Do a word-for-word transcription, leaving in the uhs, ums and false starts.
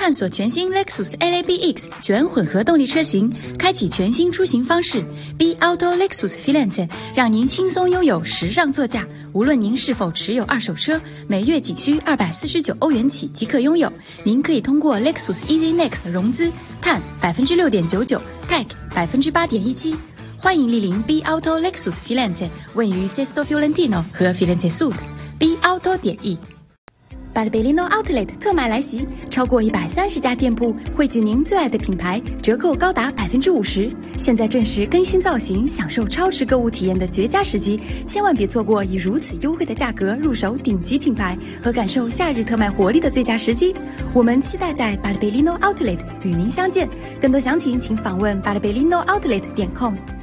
探索全新 Lexus L A B X 全混合动力车型，开启全新出行方式。B Auto Lexus Filante 让您轻松拥有时尚座驾。无论您是否持有二手车，每月仅需二百四十九欧元起即可拥有。您可以通过 Lexus Easy Next 融资，碳百分之六点九九 ，Tech 百分之八点一七。欢迎莅临 B Auto Lexus Filante， 位于 Sesto Fiorentino 和 Firenze Sud。B Auto 点 E。Barbellino Outlet 特卖来袭，超过一百三十家店铺汇聚您最爱的品牌，折扣高达百分之五十。现在正是更新造型、享受超值购物体验的绝佳时机，千万别错过以如此优惠的价格入手顶级品牌和感受夏日特卖活力的最佳时机。我们期待在 Barbellino Outlet 与您相见。更多详情请访问 barbellino outlet 点 com。